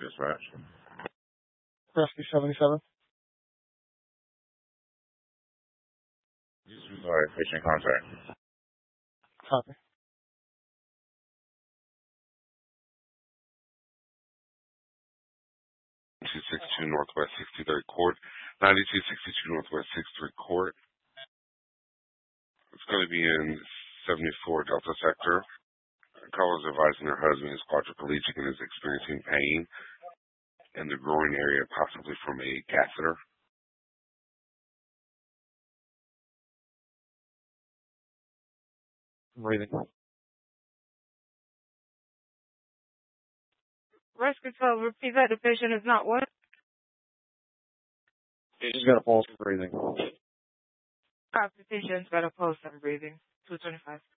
dispatch. Rescue 77. This is patient contact. Copy. 9262 Northwest 63rd Court, 9262 Northwest 63rd Court. It's going to be in 74 Delta Sector. The caller is advising her husband is quadriplegic and is experiencing pain in the groin area, possibly from a catheter. Breathing. Rescue 12, repeat that. The patient is not what? Patient's got a pulse and breathing. Copy. Patient's got a pulse and breathing. 225.